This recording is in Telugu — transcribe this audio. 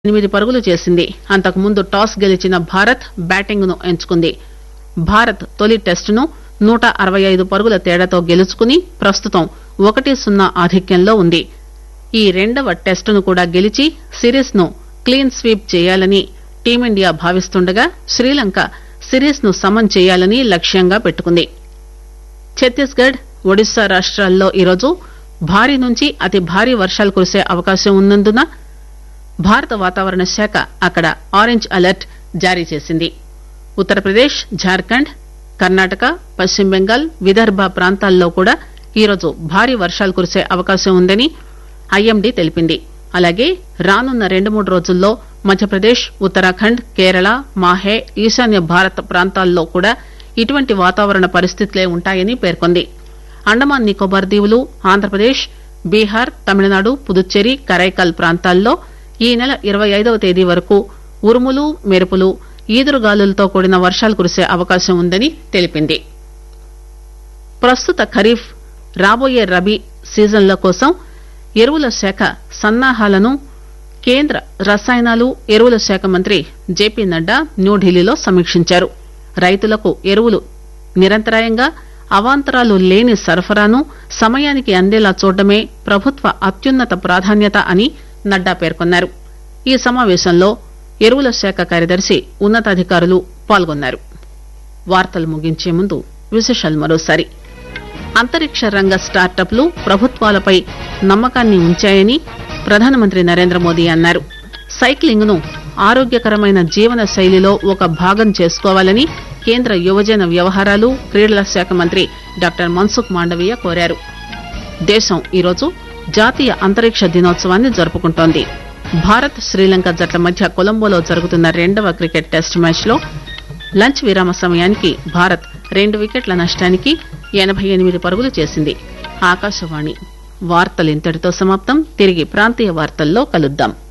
8 పరుగులు చేసింది. అంతకుముందు టాస్ గెలిచిన భారత్ బ్యాటింగ్ ను ఎంచుకుంది. భారత్ తొలి టెస్టును 165 పరుగుల తేడాతో గెలుచుకుని ప్రస్తుతం 1-0 ఆధిక్యంలో ఉంది. ఈ రెండవ టెస్టును కూడా గెలిచి సిరీస్ ను క్లీన్ స్వీప్ చేయాలని టీమిండియా భావిస్తుండగా శ్రీలంక సిరీస్ ను సమన్ చేయాలని లక్ష్యంగా పెట్టుకుంది. ఛత్తీస్ గఢ్, ఒడిశా రాష్ట్రాల్లో ఈరోజు భారీ నుంచి అతి భారీ వర్షాలు కురిసే అవకాశం ఉన్నందున భారత వాతావరణ శాఖ అక్కడ ఆరెంజ్ అలర్ట్ జారీ చేసింది. ఉత్తరప్రదేశ్, జార్ఖండ్, కర్ణాటక, పశ్చిమ బెంగాల్, విదర్భ ప్రాంతాల్లో కూడా ఈరోజు భారీ వర్షాలు కురిసే అవకాశం ఉందని ఐఎండీ తెలిపింది. అలాగే రానున్న 2-3 రోజుల్లో మధ్యప్రదేశ్, ఉత్తరాఖండ్, కేరళ, మాహే, ఈశాన్య భారత్ ప్రాంతాల్లో కూడా ఇటువంటి వాతావరణ పరిస్థితులే ఉంటాయని పేర్కొంది. అండమాన్ నికోబార్ దీవులు, ఆంధ్రప్రదేశ్, బీహార్, తమిళనాడు, పుదుచ్చేరి, కరైకల్ ప్రాంతాల్లో ఈ నెల 25వ తేదీ వరకు ఉరుములు, మెరుపులు, ఈదురుగాలులతో కూడిన వర్షాలు కురిసే అవకాశం ఉందని తెలిపింది. ప్రస్తుత ఖరీఫ్, రాబోయే రబీ సీజన్ల కోసం ఎరువుల శాఖ సన్నాహాలను కేంద్ర రసాయనాలు, ఎరువుల శాఖ మంత్రి జేపీ నడ్డా న్యూఢిల్లీలో సమీక్షించారు. రైతులకు ఎరువులు నిరంతరాయంగా అవాంతరాలు లేని సరఫరాను సమయానికి అందేలా చూడడమే ప్రభుత్వ అత్యున్నత ప్రాధాన్యత అని నడ్డా పేర్కొన్నారు. ఈ సమావేశంలో ఎరువుల శాఖ కార్యదర్శి, ఉన్నతాధికారులు పాల్గొన్నారు. వార్తలు ముగించే ముందు విశేషాలు మరోసారి. అంతరిక్ష రంగ స్టార్టప్లు ప్రభుత్వాలపై నమ్మకాన్ని ఉంచాయని ప్రధానమంత్రి నరేంద్ర మోదీ అన్నారు. సైక్లింగ్ ను ఆరోగ్యకరమైన జీవన శైలిలో ఒక భాగం చేసుకోవాలని కేంద్ర యువజన వ్యవహారాలు, క్రీడల శాఖ మంత్రి డాక్టర్ మన్సుఖ్ మాండవీయ కోరారు. దేశం ఈరోజు జాతీయ అంతరిక్ష దినోత్సవాన్ని జరుపుకుంటోంది. భారత్, శ్రీలంక జట్ల మధ్య కొలంబోలో జరుగుతున్న 2వ క్రికెట్ టెస్ట్ మ్యాచ్ లో లంచ్ విరామ సమయానికి భారత్ 2 వికెట్ల నష్టానికి 88 పరుగులు చేసింది. ఆకాశవాణి వార్తలు ఇంతటితో సమాప్తం. తిరిగి ప్రాంతీయ వార్తల్లో కలుద్దాం.